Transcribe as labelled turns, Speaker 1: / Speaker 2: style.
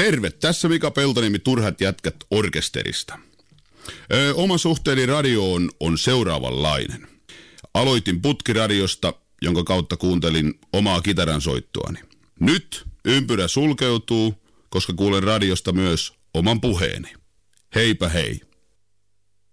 Speaker 1: Terve, tässä Mika Peltoniemi Turhat jätkät orkesterista. Oma suhteeni radioon on seuraavanlainen. Aloitin putkiradiosta, jonka kautta kuuntelin omaa kitaransoittoani. Nyt ympyrä sulkeutuu, koska kuulen radiosta myös oman puheeni. Heipä hei.